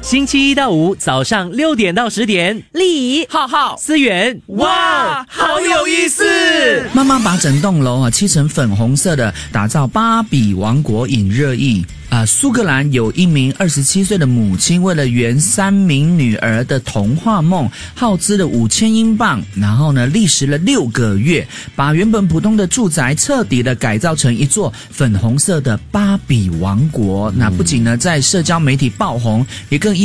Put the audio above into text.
星期一到五早上6点到10点， 丽浩浩， 思源， 哇，好有意思！ 妈妈把整栋楼漆成粉红色的，打造芭比王国引热议。苏格兰有一名27岁的母亲，为了圆3名女儿的童话梦，耗资了5000英镑，然后呢，历时了6个月，把原本普通的住宅彻底的改造成一座粉红色的芭比王国。那不仅呢在社交媒体爆红，也更